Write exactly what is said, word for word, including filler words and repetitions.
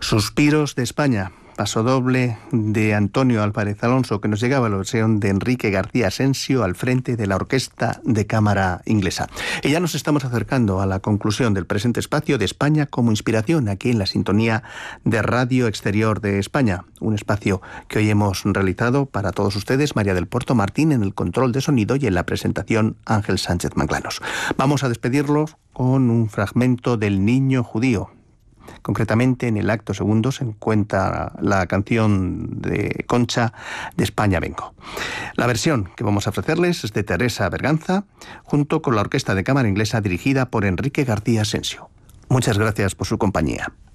Suspiros de España, pasodoble de Antonio Álvarez Alonso, que nos llegaba a la versión de Enrique García Asensio al frente de la Orquesta de Cámara Inglesa. Y ya nos estamos acercando a la conclusión del presente espacio de España como inspiración, aquí en la sintonía de Radio Exterior de España, un espacio que hoy hemos realizado para todos ustedes, María del Puerto Martín en el control de sonido y en la presentación Ángel Sánchez Manclanos. Vamos a despedirlos con un fragmento del Niño Judío. Concretamente, en el acto segundo se encuentra la canción de Concha, de España vengo. La versión que vamos a ofrecerles es de Teresa Berganza, junto con la Orquesta de Cámara Inglesa dirigida por Enrique García Asensio. Muchas gracias por su compañía.